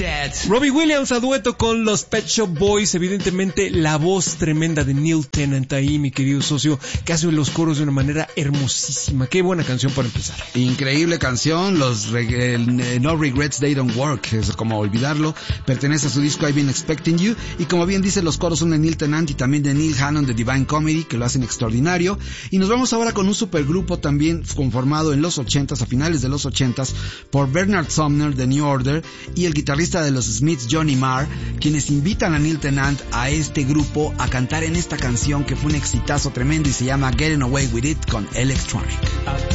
dead. Robbie Williams a dueto con los Pet Shop Boys, evidentemente la voz tremenda de Neil Tennant ahí, mi querido socio, que hace los coros de una manera hermosísima. Qué buena canción para empezar. Increíble canción, No Regrets They Don't Work, es como olvidarlo, pertenece a su disco I've Been Expecting You, y como bien dice, los coros son de Neil Tennant y también de Neil Hannon de Divine Comedy, que lo hacen extraordinario. Y nos vamos ahora con un supergrupo también conformado en los 80s, a finales de los 80s, por Bernard Sumner de New Order y el guitarrista de los Smiths, Johnny Marr, quienes invitan a Neil Tennant a este grupo a cantar en esta canción que fue un exitazo tremendo y se llama Getting Away With It con Electronic.